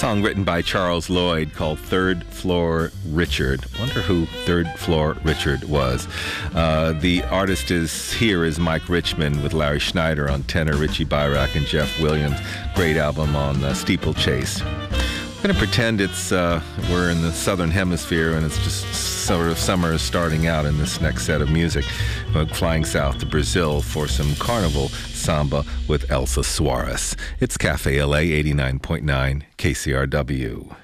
song written by Charles Lloyd called Third Floor Richard. Wonder who Third Floor Richard was. The artist is Mike Richmond with Larry Schneider on tenor, Richie Byrack and Jeff Williams. Great album on Steeplechase. I'm going to pretend we're in the southern hemisphere and it's just sort of summer is starting out in this next set of music. We're flying south to Brazil for some carnival samba with Elsa Soares. It's Cafe LA 89.9 KCRW.